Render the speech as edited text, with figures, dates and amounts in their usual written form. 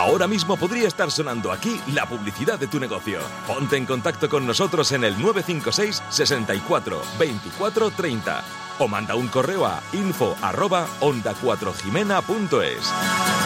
Ahora mismo podría estar sonando aquí la publicidad de tu negocio. Ponte en contacto con nosotros en el 956 64 24 30 o manda un correo a info@onda4jimena.es.